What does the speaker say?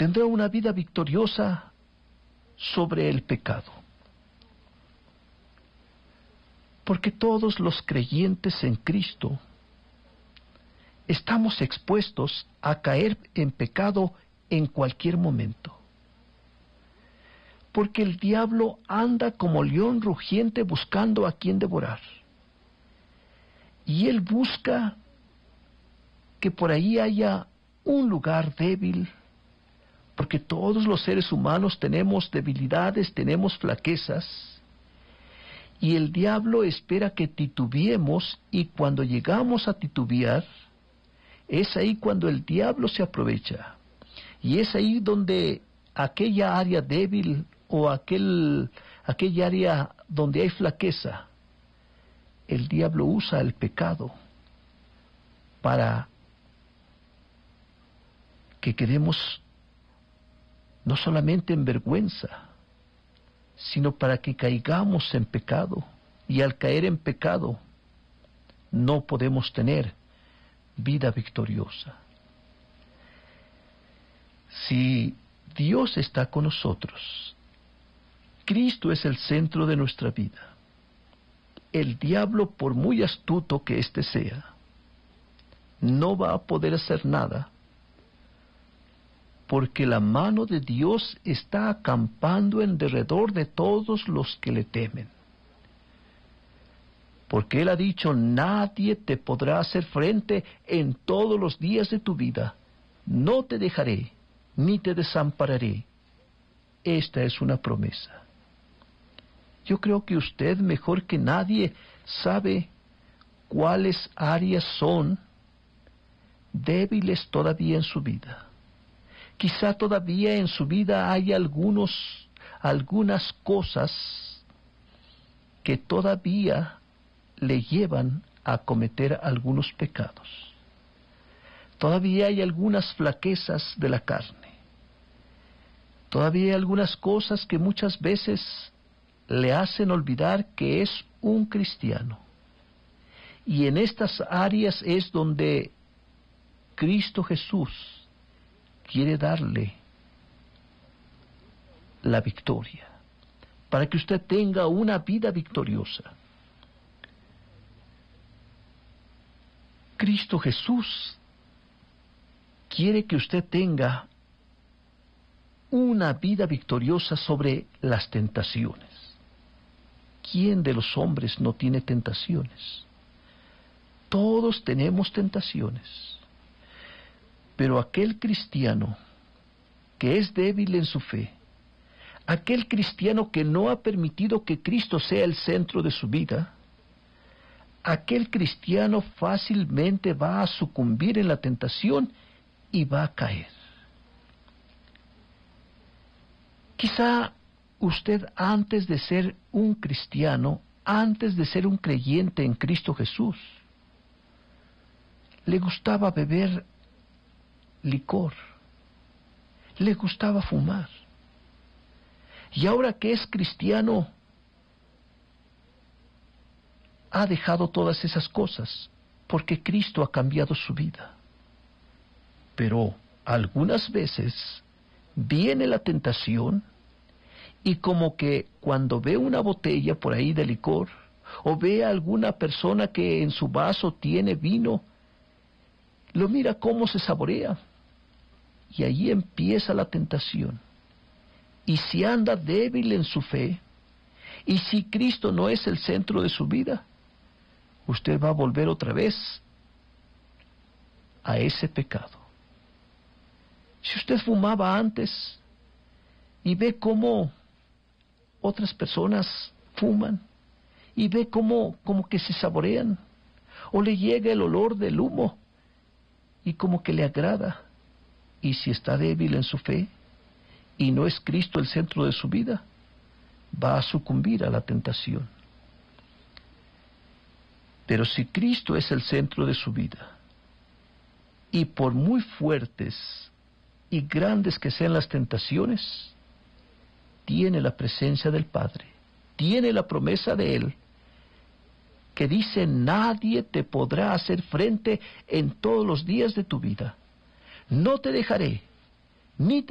tendrá una vida victoriosa sobre el pecado. Porque todos los creyentes en Cristo estamos expuestos a caer en pecado en cualquier momento. Porque el diablo anda como león rugiente buscando a quien devorar. Y él busca que por ahí haya un lugar débil, porque todos los seres humanos tenemos debilidades, tenemos flaquezas, y el diablo espera que titubeemos, y cuando llegamos a titubear, es ahí cuando el diablo se aprovecha, y es ahí donde aquella área débil o aquella área donde hay flaqueza, el diablo usa el pecado para que quedemos no solamente en vergüenza, sino para que caigamos en pecado, y al caer en pecado no podemos tener vida victoriosa. Si Dios está con nosotros, Cristo es el centro de nuestra vida, el diablo, por muy astuto que éste sea, no va a poder hacer nada, porque la mano de Dios está acampando en derredor de todos los que le temen. Porque Él ha dicho, nadie te podrá hacer frente en todos los días de tu vida. No te dejaré, ni te desampararé. Esta es una promesa. Yo creo que usted, mejor que nadie, sabe cuáles áreas son débiles todavía en su vida. Quizá todavía en su vida hay algunas cosas que todavía le llevan a cometer algunos pecados. Todavía hay algunas flaquezas de la carne. Todavía hay algunas cosas que muchas veces le hacen olvidar que es un cristiano. Y en estas áreas es donde Cristo Jesús quiere darle la victoria, para que usted tenga una vida victoriosa. Cristo Jesús quiere que usted tenga una vida victoriosa sobre las tentaciones. ¿Quién de los hombres no tiene tentaciones? Todos tenemos tentaciones. Pero aquel cristiano que es débil en su fe, aquel cristiano que no ha permitido que Cristo sea el centro de su vida, aquel cristiano fácilmente va a sucumbir en la tentación y va a caer. Quizá usted, antes de ser un cristiano, antes de ser un creyente en Cristo Jesús, le gustaba beber licor, le gustaba fumar, y ahora que es cristiano ha dejado todas esas cosas porque Cristo ha cambiado su vida. Pero algunas veces viene la tentación, y como que cuando ve una botella por ahí de licor, o ve a alguna persona que en su vaso tiene vino, lo mira cómo se saborea, y ahí empieza la tentación. Y si anda débil en su fe, y si Cristo no es el centro de su vida, usted va a volver otra vez a ese pecado. Si usted fumaba antes y ve cómo otras personas fuman, y ve cómo que se saborean, o le llega el olor del humo y como que le agrada, y si está débil en su fe y no es Cristo el centro de su vida, va a sucumbir a la tentación. Pero si Cristo es el centro de su vida, y por muy fuertes y grandes que sean las tentaciones, tiene la presencia del Padre, tiene la promesa de Él, que dice, nadie te podrá hacer frente en todos los días de tu vida. No te dejaré, ni